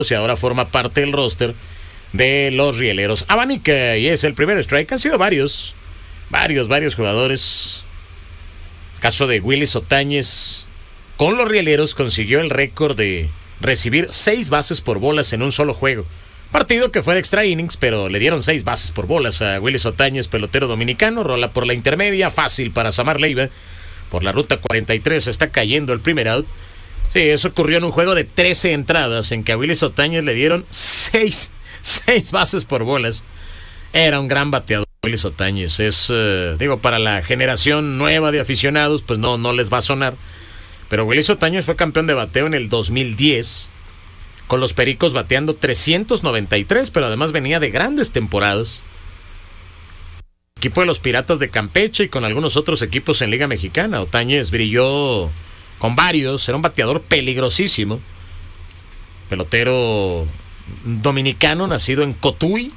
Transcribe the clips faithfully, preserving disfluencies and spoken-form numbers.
y ahora forma parte del roster de los Rieleros. Abanica y es el primer strike. Han sido varios, varios, varios jugadores. Caso de Willis Otañez, con los Rieleros consiguió el récord de recibir seis bases por bolas en un solo juego. Partido que fue de extra innings, pero le dieron seis bases por bolas a Willis Otañez, pelotero dominicano. Rola por la intermedia, fácil para Samar Leiva. Por la ruta cuarenta y tres está cayendo el primer out. Sí, eso ocurrió en un juego de trece entradas en que a Willis Otañez le dieron seis, seis bases por bolas. Era un gran bateador Willis Otañez. Es, uh, digo, para la generación nueva de aficionados, pues no, no les va a sonar. Pero Willis Otañez fue campeón de bateo en el dos mil diez, con los Pericos bateando trescientos noventa y tres, pero además venía de grandes temporadas. Equipo de los Piratas de Campeche y con algunos otros equipos en Liga Mexicana. Otañez brilló con varios, era un bateador peligrosísimo. Pelotero dominicano, nacido en Cotuí,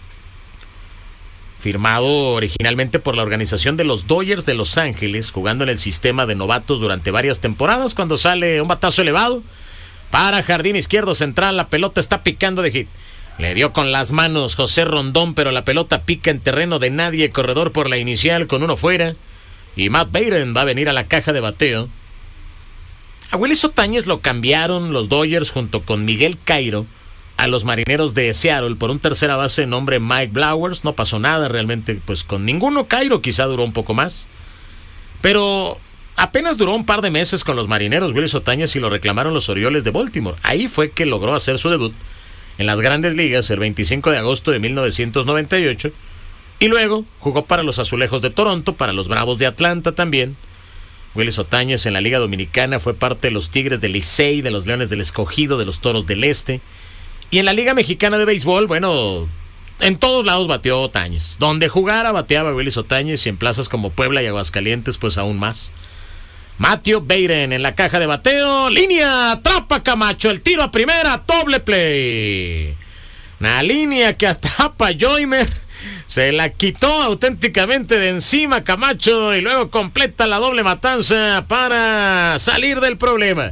firmado originalmente por la organización de los Dodgers de Los Ángeles, jugando en el sistema de novatos durante varias temporadas. Cuando sale un batazo elevado para jardín izquierdo central, la pelota está picando de hit. Le dio con las manos José Rondón, pero la pelota pica en terreno de nadie, corredor por la inicial con uno fuera, y Matt Baden va a venir a la caja de bateo. A Willis Otañez lo cambiaron los Dodgers junto con Miguel Cairo a los Marineros de Seattle por un tercera base de nombre Mike Blowers. No pasó nada realmente pues con ninguno. Cairo quizá duró un poco más, pero apenas duró un par de meses con los Marineros Willis Otañez y lo reclamaron los Orioles de Baltimore. Ahí fue que logró hacer su debut en las Grandes Ligas el veinticinco de agosto de mil novecientos noventa y ocho, y luego jugó para los Azulejos de Toronto, para los Bravos de Atlanta también. Willis Otañez en la Liga Dominicana fue parte de los Tigres del Licey, de los Leones del Escogido, de los Toros del Este. Y en la Liga Mexicana de Béisbol, bueno, en todos lados bateó Otañez. Donde jugara bateaba Willis Otañez, y en plazas como Puebla y Aguascalientes pues aún más. Matthew Baden en la caja de bateo. Línea, atrapa Camacho, el tiro a primera, doble play. Una línea que atrapa Joymer. Se la quitó auténticamente de encima Camacho y luego completa la doble matanza para salir del problema.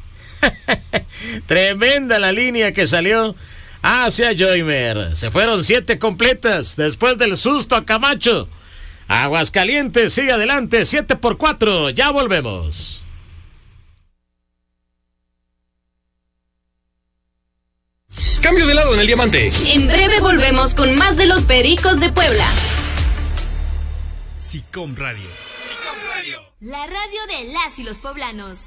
Tremenda la línea que salió hacia Joymer. Se fueron siete completas después del susto a Camacho. Aguascalientes sigue adelante, siete por cuatro. Ya volvemos. Cambio de lado en el diamante. En breve volvemos con más de los Pericos de Puebla. SICOM Radio. SICOM Radio. La radio de las y los poblanos.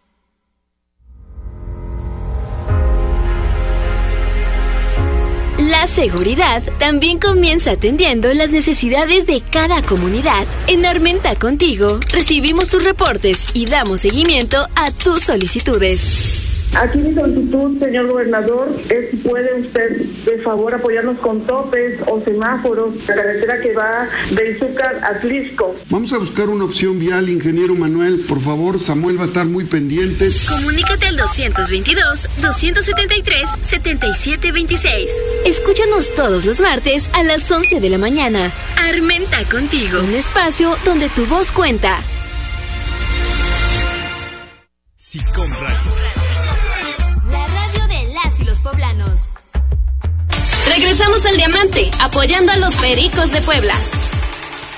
La seguridad también comienza atendiendo las necesidades de cada comunidad. En Armenta Contigo recibimos tus reportes y damos seguimiento a tus solicitudes. Aquí mi solicitud, señor gobernador, es si puede usted, de favor, apoyarnos con topes o semáforos, la carretera que va de Izúcar a Tlisco. Vamos a buscar una opción vial, ingeniero Manuel. Por favor, Samuel va a estar muy pendiente. Comunícate al dos veintidós, doscientos setenta y tres, setenta y siete veintiséis. Escúchanos todos los martes a las once de la mañana. Armenta Contigo, un espacio donde tu voz cuenta. SICOM Radio. La radio de las y los poblanos. Regresamos al diamante, apoyando a los Pericos de Puebla.